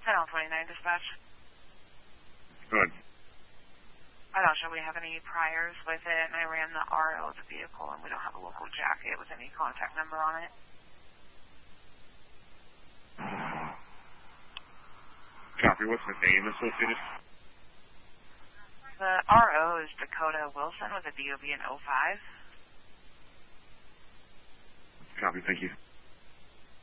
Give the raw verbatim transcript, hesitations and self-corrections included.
ten twenty-nine dispatch. Good. I don't show we have any priors with it, and I ran the R O of the vehicle, and we don't have a local jacket with any contact number on it. Copy. What's the name associated? The R O is Dakota Wilson with a D O B in oh five. Copy. Thank you.